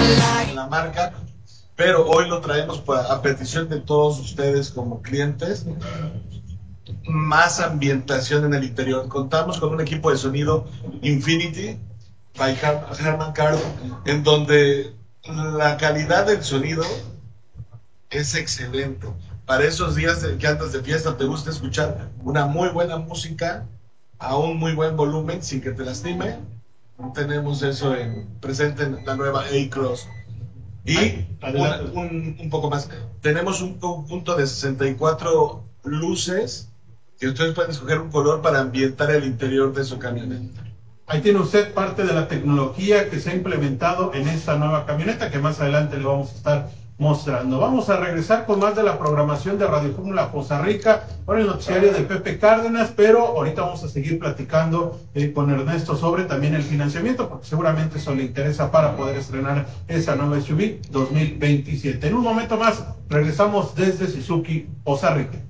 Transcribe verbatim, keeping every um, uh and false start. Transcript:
en la marca, pero hoy lo traemos a petición de todos ustedes como clientes. Más ambientación en el interior. Contamos con un equipo de sonido Infinity by Harman Kardon, en donde la calidad del sonido es excelente. Para esos días que andas de fiesta te gusta escuchar una muy buena música a un muy buen volumen sin que te lastime, tenemos eso en, presente en la nueva A-Cross. Y un, un, un poco más, tenemos un conjunto de sesenta y cuatro luces que ustedes pueden escoger un color para ambientar el interior de su camioneta. Ahí tiene usted parte de la tecnología que se ha implementado en esta nueva camioneta que más adelante le vamos a estar mostrando. Vamos a regresar con más de la programación de Radio Fórmula Poza Rica, con el noticiario de Pepe Cárdenas, pero ahorita vamos a seguir platicando eh, con Ernesto sobre también el financiamiento, porque seguramente eso le interesa para poder estrenar esa nueva S U V dos mil veintisiete. En un momento más regresamos desde Suzuki Poza Rica.